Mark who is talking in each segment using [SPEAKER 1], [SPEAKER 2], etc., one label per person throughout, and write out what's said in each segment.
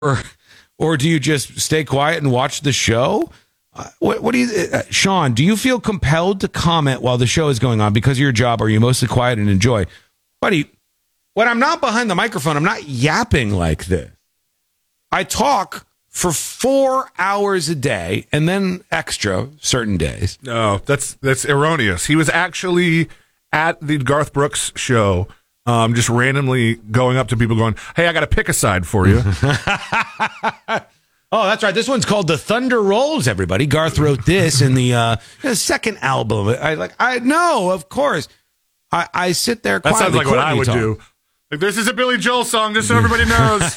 [SPEAKER 1] or do you just stay quiet and watch the show? What do you, Sean? Do you feel compelled to comment while the show is going on because of your job? Or are you mostly quiet and enjoy? Buddy, when I'm not behind the microphone, I'm not yapping like this. I talk for 4 hours a day and then extra certain days.
[SPEAKER 2] No, that's erroneous. He was actually at the Garth Brooks show, just randomly going up to people going, "Hey, I got to pick a side for you."
[SPEAKER 1] Oh, that's right. This one's called The Thunder Rolls, everybody. Garth wrote this in the second album. I know, of course. I sit there quietly.
[SPEAKER 2] That sounds like what I would do. Like, this is a Billy Joel song, just so everybody knows.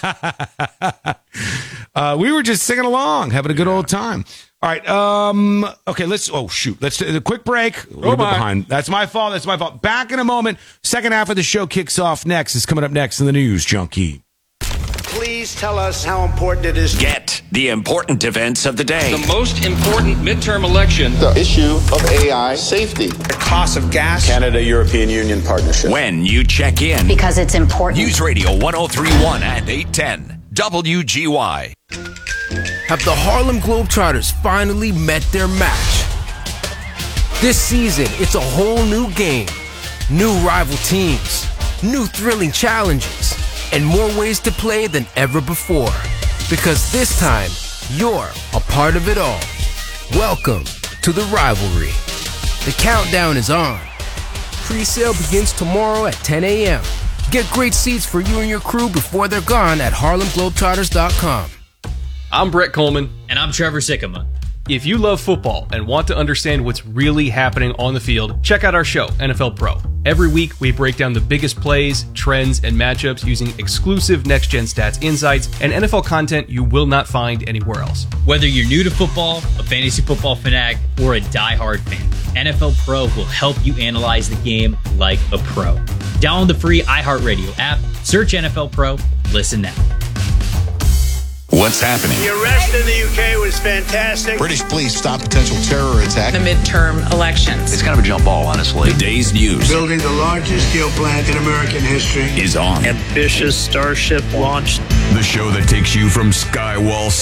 [SPEAKER 1] We were just singing along, having a good old time. All right. Okay, let's do a quick break. A little bit behind. That's my fault. Back in a moment. Second half of the show kicks off next. It's coming up next in the News Junkie.
[SPEAKER 3] Please tell us how important it is.
[SPEAKER 4] Get the important events of the day.
[SPEAKER 5] The most important midterm election.
[SPEAKER 6] The issue of AI safety.
[SPEAKER 3] The cost of gas.
[SPEAKER 6] Canada-European Union partnership.
[SPEAKER 4] When you check in.
[SPEAKER 7] Because it's important.
[SPEAKER 4] News Radio 103.1 and 810. WGY.
[SPEAKER 8] Have the Harlem Globetrotters finally met their match? This season, it's a whole new game. New rival teams. New thrilling challenges. And more ways to play than ever before. Because this time, you're a part of it all. Welcome to the rivalry. The countdown is on. Pre-sale begins tomorrow at 10 a.m. Get great seats for you and your crew before they're gone at HarlemGlobetrotters.com.
[SPEAKER 5] I'm Brett Coleman.
[SPEAKER 9] And I'm Trevor Sikkema.
[SPEAKER 5] If you love football and want to understand what's really happening on the field, check out our show, NFL Pro. Every week, we break down the biggest plays, trends, and matchups using exclusive next-gen stats insights and NFL content you will not find anywhere else.
[SPEAKER 9] Whether you're new to football, a fantasy football fanatic, or a diehard fan, NFL Pro will help you analyze the game like a pro. Download the free iHeartRadio app, search NFL Pro, listen now.
[SPEAKER 4] What's happening?
[SPEAKER 3] The arrest in the UK was fantastic.
[SPEAKER 6] British police stop potential terror attack.
[SPEAKER 10] The midterm elections.
[SPEAKER 4] It's kind of a jump ball, honestly. The day's news
[SPEAKER 3] Building the largest steel plant in American history.
[SPEAKER 4] is on.
[SPEAKER 11] Ambitious Starship launched.
[SPEAKER 12] The show that takes you from Skywall